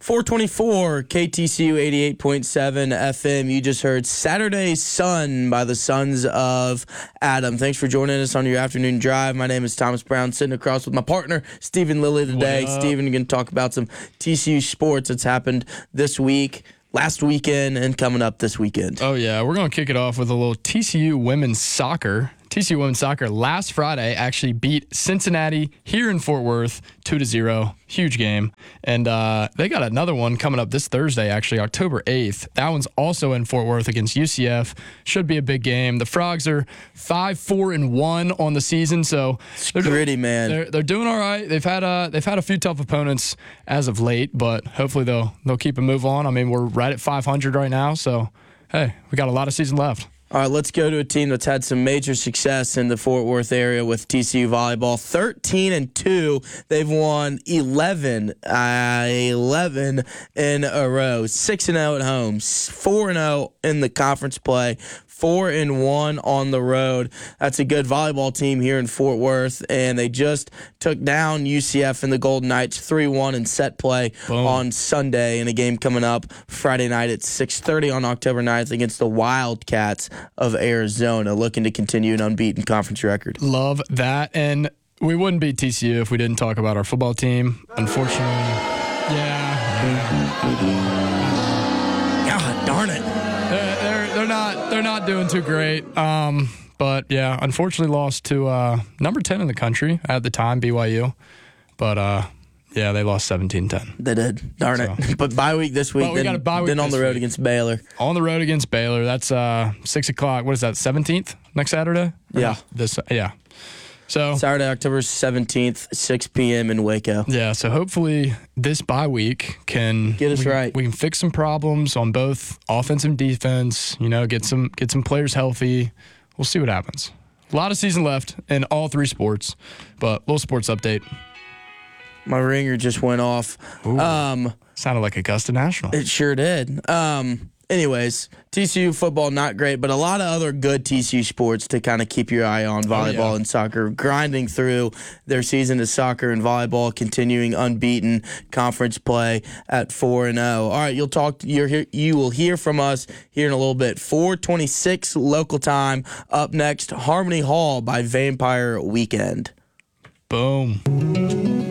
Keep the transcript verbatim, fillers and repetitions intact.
four twenty-four, K T C U eighty-eight point seven F M. You just heard Saturday Sun by the Sons of Adam. Thanks for joining us on your afternoon drive. My name is Thomas Brown, sitting across with my partner, Stephen Lilly, today. Stephen, going to talk about some T C U sports that's happened this week, last weekend, and coming up this weekend. Oh, yeah. We're going to kick it off with a little T C U women's soccer. T C U women's soccer last Friday actually beat Cincinnati here in Fort Worth two to zero. Huge game. And uh, they got another one coming up this Thursday, actually, October eighth. That one's also in Fort Worth against U C F. Should be a big game. The Frogs are five four and one on the season, so they're gritty, doing, man. They're, they're doing all right. They've had uh, they've had a few tough opponents as of late, but hopefully they'll they'll keep a move on. I mean, we're right at five hundred right now, so hey, we got a lot of season left. All right, let's go to a team that's had some major success in the Fort Worth area with T C U volleyball. thirteen and two, they've won eleven, uh, eleven in a row. six and oh at home, four and oh in the conference play, four and one on the road. That's a good volleyball team here in Fort Worth, and they just took down U C F and the Golden Knights three one in set play Boom. on Sunday in a game coming up Friday night at six thirty on October ninth against the Wildcats of Arizona, looking to continue an unbeaten conference record. Love that, and we wouldn't beat T C U if we didn't talk about our football team. Unfortunately, yeah. God darn it. They're, they're, they're not they're not doing too great. Um, but, yeah, unfortunately lost to uh, number ten in the country at the time, B Y U. But, uh, yeah, they lost seventeen ten. They did. Darn so. it. But bye week this week, we then, got a bye week then on the road week. against Baylor. On the road against Baylor. That's uh, six o'clock. What is that, seventeenth next Saturday? Or Yeah. Not? This, yeah. So Saturday, October seventeenth, six p.m. in Waco. Yeah, so hopefully this bye week can get us we, right. We can fix some problems on both offense and defense. You know, get some get some players healthy. We'll see what happens. A lot of season left in all three sports, but little sports update. My ringer just went off. Ooh, um, sounded like Augusta National. It sure did. Um, anyways, T C U football not great, but a lot of other good T C U sports to kind of keep your eye on. Volleyball oh, yeah. and soccer, grinding through their season of soccer and volleyball, continuing unbeaten conference play at four and zero. All right, you'll talk. You're here. You will hear from us here in a little bit. four twenty-six local time. Up next, Harmony Hall by Vampire Weekend. Boom.